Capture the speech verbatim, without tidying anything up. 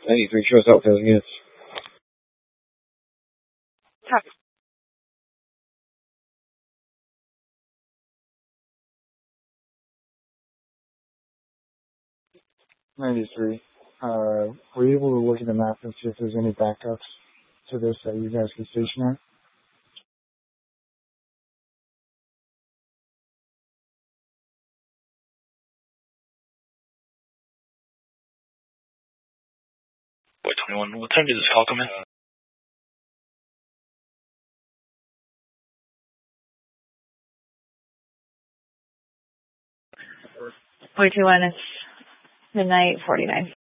ninety-three shows out failing units. Copy. ninety-three. Uh, were you able to look at the map and see if there's any backups to this that you guys can station at? Boy twenty-one, what time did this call come in? Boy twenty-one, it's midnight forty-nine.